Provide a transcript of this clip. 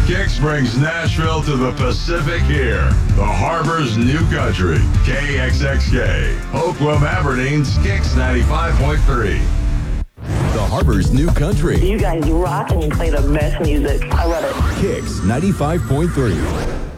Kix brings Nashville to the Pacific here. The Harbor's new country. KXXK. Oakland, Aberdeens, Kix 95.3. The Harbor's new country. You guys rock and you play the best music. I love it. Kix 95.3.